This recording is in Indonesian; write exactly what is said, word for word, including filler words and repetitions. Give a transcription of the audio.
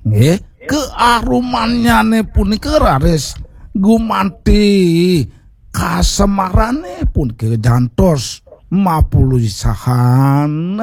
nggih kearumanyane punika raris gumanti kasemarane pun gantos mapuluh isahan